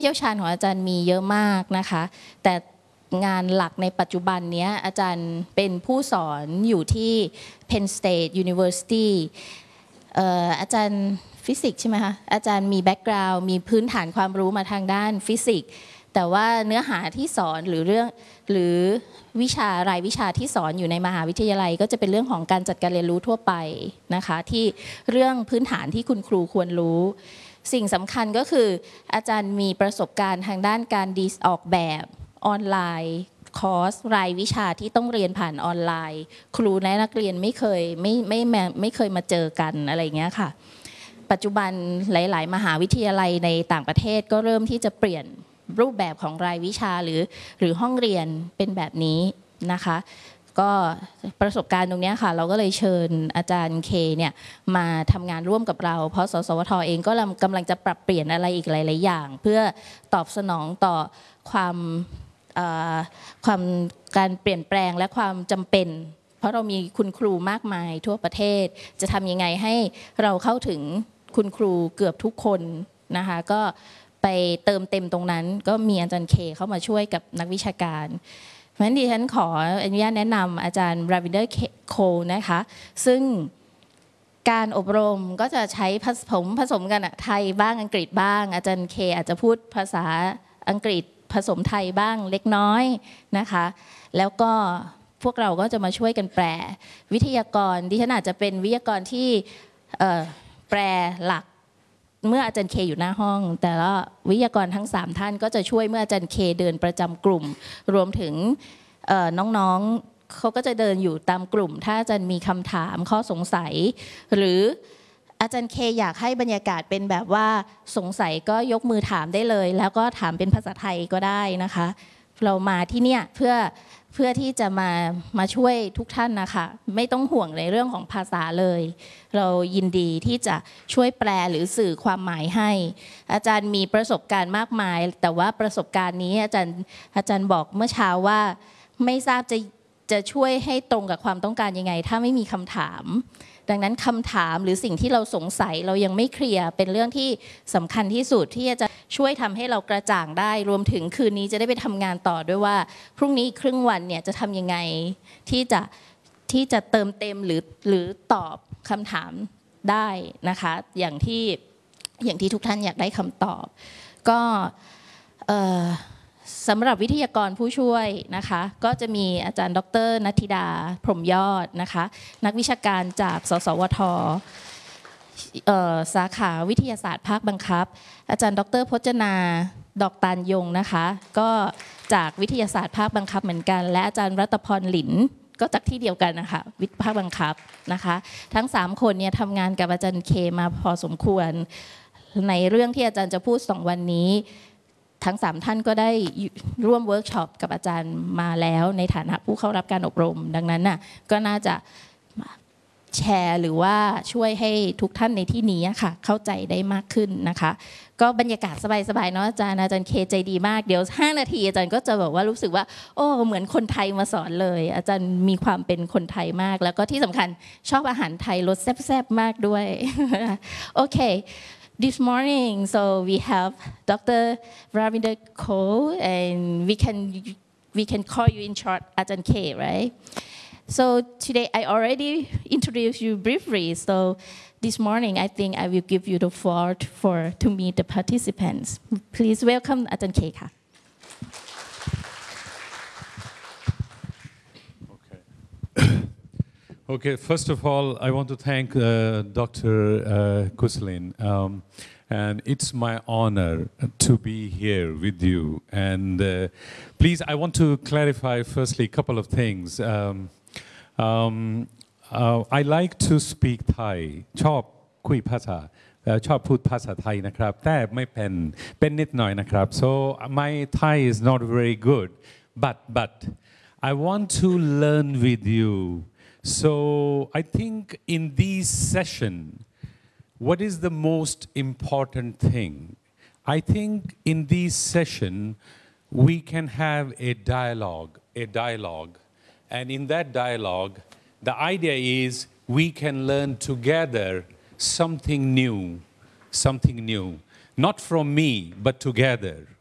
เชี่ยวชาญของอาจารย์มีเยอะมากนะคะแต่งานหลักในปัจจุบันนี้อาจารย์เป็นผู้สอนอยู่ที่ Penn State University อาจารย์ฟิสิกส์ใช่ไหมคะอาจารย์มีแบ็กกราวด์มีพื้นฐานความรู้มาทางด้านฟิสิกส์แต่ว่าเนื้อหาที่สอนหรือวิชารายวิชาที่สอนอยู่ในมหาวิทยาลัยก็จะเป็นเรื่องของการจัดการเรียนรู้ทั่วไปนะคะที่เรื่องพื้นฐานที่คุณครูควรรู้สิ่งสำคัญก็คืออาจารย์มีประสบการณ์ทางด้านการออกแบบออนไลน์คอร์สรายวิชาที่ต้องเรียนผ่านออนไลน์ครูและนักเรียนไม่เคยมาเจอกันอะไรเงี้ยค่ะปัจจุบันหลายๆมหาวิทยาลัยในต่างประเทศก็เริ่มที่จะเปลี่ยนรูปแบบของรายวิชาหรือห้องเรียนเป็นแบบนี้นะคะก็ประสบการณ์ตรงนี้ค่ะเราก็เลยเชิญอาจารย์เคเนี่ยมาทำงานร่วมกับเราเพราะสสวทเองก็กำลังจะปรับเปลี่ยนอะไรอีกหลายๆอย่างเพื่อตอบสนองต่อความการเปลี่ยนแปลงและความจำเป็นเพราะเรามีคุณครูมากมายทั่วประเทศจะทำยังไงให้เราเข้าถึงคุณครูเกือบทุกคนนะคะก็ไปเติมเต็มตรงนั้นก็มีอาจารย์เคเข้ามาช่วยกับนักวิชาการเพราะฉะนั้นดิฉันขออนุญาตแนะนำอาจารย์ราวินเดอร์โคนะคะซึ่งการอบรมก็จะใช้ผสมกันไทยบ้างอังกฤษบ้างอาจารย์เคอาจจะพูดภาษาอังกฤษผสมไทยบ้างเล็กน้อยนะคะแล้วก็พวกเราก็จะมาช่วยกันแปลวิทยากรดิฉันอาจจะเป็นวิทยากรที่แปลหลักเมื่ออาจารย์เคอยู่หน้าห้องแต่ละวิทยากรทั้ง3ท่านก็จะช่วยเมื่ออาจารย์เคเดินประจำกลุ่มรวมถึงน้องๆเขาก็จะเดินอยู่ตามกลุ่มถ้าอาจารย์มีคำถามข้อสงสัยหรืออาจารย์เคอยากให้บรรยากาศเป็นแบบว่าสงสัยก็ยกมือถามได้เลยแล้วก็ถามเป็นภาษาไทยก็ได้นะคะเรามาที่เนี่ยเพื่อที่จะมาช่วยทุกท่านนะคะไม่ต้องห่วงในเรื่องของภาษาเลยเรายินดีที่จะช่วยแปลหรือสื่อความหมายให้อาจารย์มีประสบการณ์มากมายแต่ว่าประสบการณ์นี้อาจารย์บอกเมื่อเช้าว่าไม่ทราบจะช่วยให้ตรงกับความต้องการยังไงถ้าไม่มีคำถามดังนั้นคำถามหรือสิ่งที่เราสงสัยเรายังไม่เคลียร์เป็นเรื่องที่สำคัญที่สุดที่จะช่วยทำให้เรากระจ่างได้รวมถึงคืนนี้จะได้ไปทำงานต่อด้วยว่าพรุ่งนี้ครึ่งวันเนี่ยจะทำยังไงที่จะเติมเต็มหรือตอบคำถามได้นะคะอย่างที่ทุกท่านอยากได้คำตอบก็สำหรับวิทยากรผู้ช่วยนะคะก็จะมีอาจารย์ดร.นัทธิดาพรหมยอดนะคะนักวิชาการจากสสวทสาขาวิทยาศาสตร์ภาคบังคับอาจารย์ดร.พจนาดอกตาลยงนะคะก็จากวิทยาศาสตร์ภาคบังคับเหมือนกันและอาจารย์รัตพรหลินก็จากที่เดียวกันนะคะวิทย์ภาคบังคับนะคะทั้ง3คนเนี่ยทำงานกับอาจารย์เคมาพอสมควรในเรื่องที่อาจารย์จะพูด2วันนี้ทั้ง3ท่านก็ได้ร่วมเวิร์กช็อปกับอาจารย์มาแล้วในฐานะผู้เข้ารับการอบรมดังนั้นน่ะก็น่าจะแชร์หรือว่าช่วยให้ทุกท่านในที่นี้ค่ะเข้าใจได้มากขึ้นนะคะก็บรรยากาศสบายๆเนาะอาจารย์เคใจดีมากเดี๋ยว5นาทีอาจารย์ก็จะบอกว่ารู้สึกว่าโอ้เหมือนคนไทยมาสอนเลยอาจารย์มีความเป็นคนไทยมากแล้วก็ที่สำคัญชอบอาหารไทยรสแซ่บๆมากด้วยโอเคThis morning, so we have Dr. Ravinder Kaur, and we can call you in short Ajahn K, right? So today I already introduced you briefly. So this morning I think I will give you the floor to meet the participants. Please welcome Ajahn K. Okay, first of all, I want to thank Dr. Kuslin. And it's my honor to be here with you. And please, I want to clarify firstly a couple of things. I like to speak Thai. ชอบคุยภาษาชอบพูดภาษาไทยนะครับแต่ไม่เป็นนิดหน่อยนะครับ so my Thai is not very good but I want to learn with you. So I think in this session, what is the most important thing? I think in this session, we can have a dialogue. And in that dialogue, the idea is we can learn together something new. not from me but together